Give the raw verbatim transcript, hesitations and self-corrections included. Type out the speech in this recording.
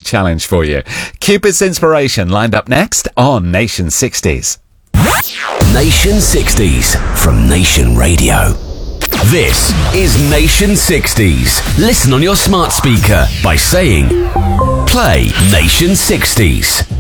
challenge for you. Cupid's Inspiration lined up next on Nation sixties. Nation sixties from Nation Radio. This is Nation sixties. Listen on your smart speaker by saying, play Nation sixties.